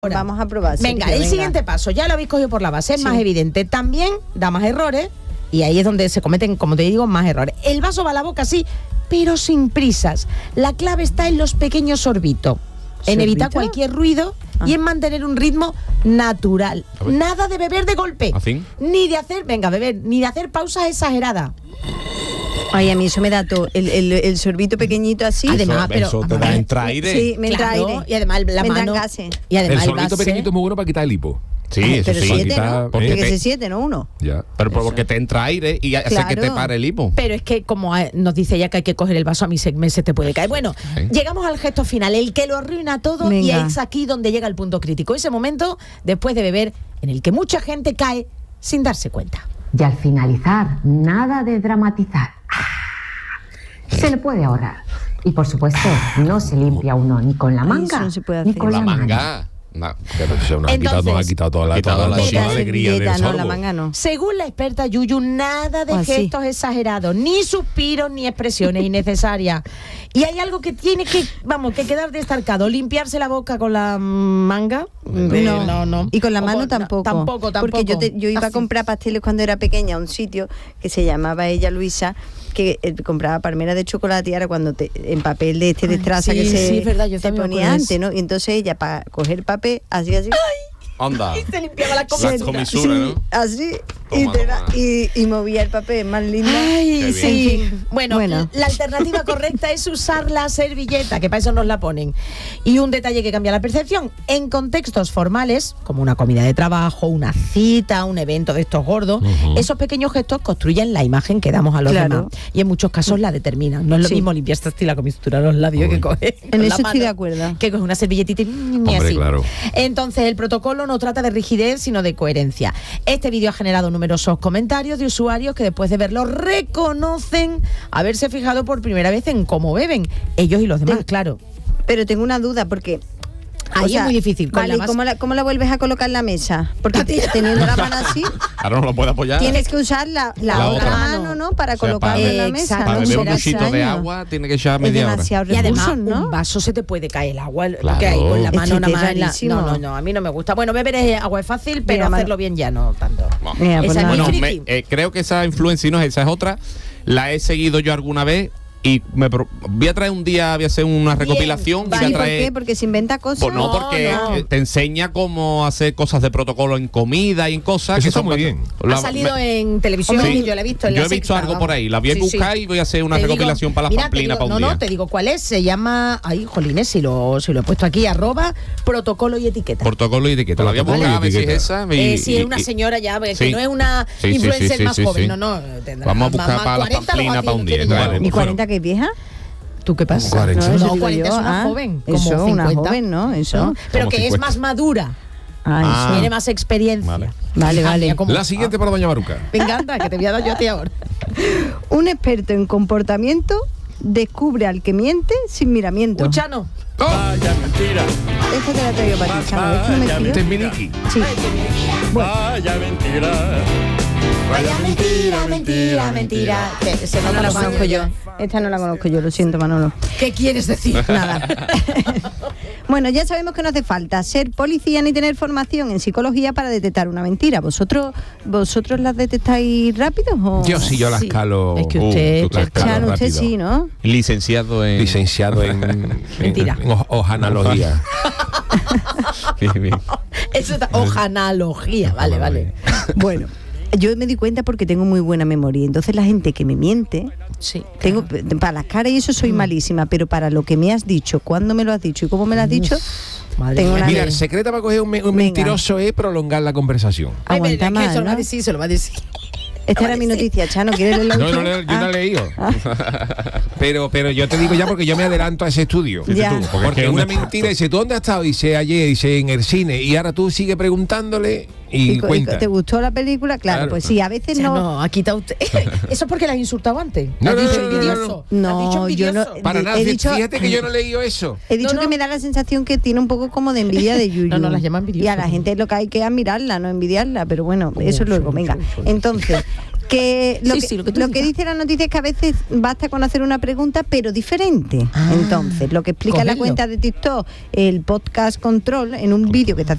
Vamos a probar. Venga, el siguiente paso, ya lo habéis cogido por la base, es más evidente. También da más errores y ahí es donde se cometen, como te digo, más errores. El vaso va a la boca, sí, pero sin prisas. La clave está en los pequeños sorbitos, en evitar cualquier ruido y en mantener un ritmo natural. Nada de beber de golpe, ni de hacer, ni de hacer pausas exageradas. Ay, a mí eso me da todo. El sorbito pequeñito así. Además, eso te da entra aire. Sí, me entra aire. Y además la mano. Y además el sorbito pequeñito es muy bueno para quitar el hipo. Sí, eso sí. Siete, ¿no? Porque que se siete, no uno. Ya. Pero porque te entra aire y hace que te pare el hipo. Pero es que, como nos dice ella que hay que coger el vaso, a mí 6 meses te puede caer. Bueno, llegamos al gesto final, el que lo arruina todo. Venga. Y es aquí donde llega el punto crítico. Ese momento, después de beber, en el que mucha gente cae sin darse cuenta. Y al finalizar, nada de dramatizar. Se le puede ahorrar. Y por supuesto, no se limpia uno ni con la manga, no se puede ni hacer. con la manga. No, pero eso nos ha quitado toda la alegría del sorbo. La manga no. Según la experta Yuyu, nada de gestos exagerados, ni suspiros, ni expresiones innecesarias. Y hay algo que tiene que quedar destacado: limpiarse la boca con la manga. No. Y con la mano tampoco. Tampoco. Porque yo iba a comprar pasteles cuando era pequeña a un sitio que se llamaba ella Luisa, que compraba palmera de chocolate, y ahora cuando en papel de de estraza que se ponía antes, ¿no? Y entonces ella, para coger papel, así. ¡Ay! Anda. Y se limpiaba la comisura, ¿no? Así. Y movía el papel más lindo. Ay, sí. Bueno, la alternativa correcta es usar la servilleta, que para eso nos la ponen. Y un detalle que cambia la percepción: en contextos formales, como una comida de trabajo, una cita, un evento de estos gordos, esos pequeños gestos construyen la imagen que damos a los demás. Y en muchos casos la determinan. No es lo mismo limpiarse hasta la comisura de los labios que coger. En eso estoy de acuerdo. Que coge una servilletita y así. Claro. Entonces, el protocolo no trata de rigidez, sino de coherencia. Este vídeo ha generado numerosos comentarios de usuarios que, después de verlo, reconocen haberse fijado por primera vez en cómo beben ellos y los demás, claro. Pero tengo una duda, porque ahí es muy difícil. Vale, ¿cómo la vuelves a colocar en la mesa? Porque teniendo la mano así, ahora no lo puede apoyar. Tienes que usar la otra mano, ¿no? Para colocarla en la mesa. Para beber un buchito de agua tiene que echar media hora. Y además, un vaso se te puede caer el agua, que hay con la mano nada más. No, a mí no me gusta. Bueno, beber agua es fácil, pero hacerlo bien ya no tanto. Creo que esa influencia, esa es otra. La he seguido yo alguna vez. Y voy a traer un día, voy a hacer una recopilación. Vale, ¿por qué? ¿Porque se inventa cosas? Pues no, porque te enseña cómo hacer cosas de protocolo en comida y en cosas. Eso está muy bien. Ha salido en televisión y yo la he visto en Yo he visto algo por ahí, la voy a buscar y voy a hacer una recopilación para las pamplinas para un día. No, te digo cuál es, se llama, jolines, si lo he puesto aquí, @protocolo y etiqueta. Protocolo y etiqueta, la voy a buscar a ver si es esa. Si es una señora ya, que no es una influencer más joven, no. Vamos a buscar para las pamplinas para un día. ¿Y 40 que es vieja? ¿Tú qué pasa? 40. No, 40 es una joven. Como eso, 50. Una joven, ¿no? Eso. Pero que es más madura. Tiene más experiencia. Vale. La siguiente para doña Maruca. Venga, anda, que te voy a dar yo a ti ahora. Un experto en comportamiento descubre al que miente sin miramiento. Chano. Vaya mentira. Esto te la traigo para ti, Chano. ¿Este es Miliki? Sí. Vaya mentira. Vaya mentira. Esta no la conozco yo. Esta no la conozco yo, lo siento, Manolo. ¿Qué quieres decir? Nada. Bueno, ya sabemos que no hace falta ser policía ni tener formación en psicología para detectar una mentira. ¿Vosotros las detectáis rápido? ¿O? Yo sí, yo las calo. Es que usted, usted sí, ¿no? Licenciado en mentira. Ojanalogía. Eso está, ojanalogía, vale. Bueno, yo me di cuenta porque tengo muy buena memoria. Entonces la gente que me miente, tengo para las caras y eso soy malísima, pero para lo que me has dicho, cuándo me lo has dicho y cómo me lo has dicho, mira, el secreto para coger un mentiroso es prolongar la conversación. Aguanta más, se lo va a decir. Esta era mi noticia, Chano, ¿quieres leerla? No, yo no he leído. Pero yo te digo ya porque yo me adelanto a ese estudio. Porque una mentira dice, ¿tú dónde has estado? Dice ayer, dice en el cine. Y ahora tú sigues preguntándole y cuenta. ¿Te gustó la película? Claro, pues sí, a veces no. No, ha quitado usted. Eso es porque la has insultado antes. No, yo no. Para nada, fíjate que yo no he leído eso. He dicho que me da la sensación que tiene un poco como de envidia de Yuyu. No las llama envidiosa. Y a la gente lo que hay que admirarla, no envidiarla. Pero bueno, eso luego, venga. Entonces, Que lo que dice la noticia es que a veces basta con hacer una pregunta, pero diferente. Entonces, lo que explica la cuenta de TikTok, el podcast Control, en un vídeo que está haciendo